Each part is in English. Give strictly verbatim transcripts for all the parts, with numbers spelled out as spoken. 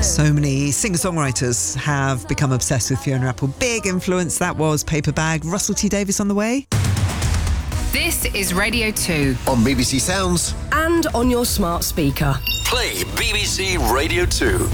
So many singer-songwriters have become obsessed with Fiona Apple. Big influence that was. Paper Bag. Russell T Davies on the way. This is Radio two. On B B C Sounds. And on your smart speaker. Play B B C Radio two.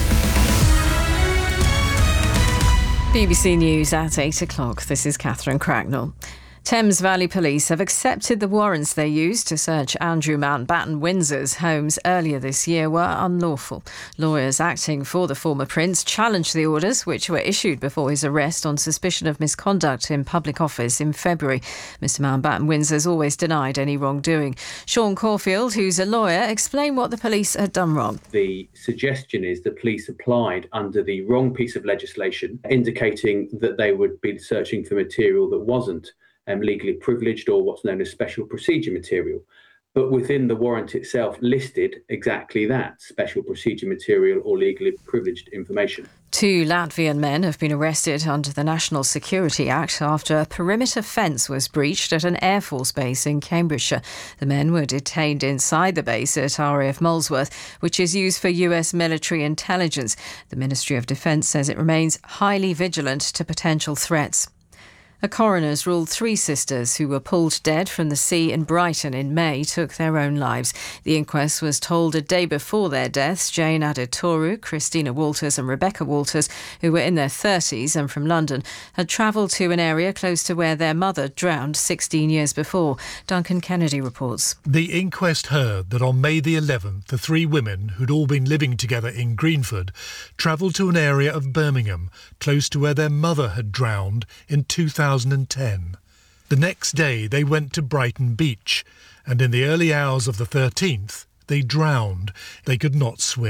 B B C News at eight o'clock. This is Catherine Cracknell. Thames Valley Police have accepted the warrants they used to search Andrew Mountbatten Windsor's homes earlier this year were unlawful. Lawyers acting for the former prince challenged the orders, which were issued before his arrest on suspicion of misconduct in public office in February. Mister Mountbatten Windsor's always denied any wrongdoing. Sean Caulfield, who's a lawyer, explained what the police had done wrong. The suggestion is the police applied under the wrong piece of legislation, indicating that they would be searching for material that wasn't Um, legally privileged or what's known as special procedure material. But within the warrant itself listed exactly that, special procedure material or legally privileged information. Two Latvian men have been arrested under the National Security Act after a perimeter fence was breached at an Air Force base in Cambridgeshire. The men were detained inside the base at R A F Molesworth, which is used for U S military intelligence. The Ministry of Defence says it remains highly vigilant to potential threats. A coroner's ruled three sisters who were pulled dead from the sea in Brighton in May took their own lives. The inquest was told a day before their deaths. Jane Adetoru, Christina Walters and Rebecca Walters, who were in their thirties and from London, had travelled to an area close to where their mother drowned sixteen years before. Duncan Kennedy reports. The inquest heard that on May the eleventh, the three women, who'd all been living together in Greenford, travelled to an area of Birmingham, close to where their mother had drowned in two thousand ten. The next day they went to Brighton Beach, and in the early hours of the thirteenth they drowned. They could not swim.